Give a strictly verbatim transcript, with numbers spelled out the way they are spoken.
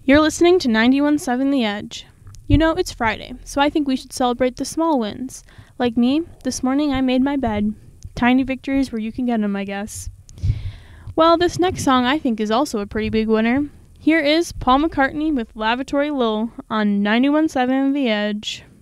You're listening to ninety-one point seven The Edge. You know, it's Friday, so I think we should celebrate the small wins. Like me, this morning I made my bed. Tiny victories where you can get them, I guess. Well, this next song I think is also a pretty big winner. Here is Paul McCartney with Lavatory Lil on ninety-one point seven The Edge.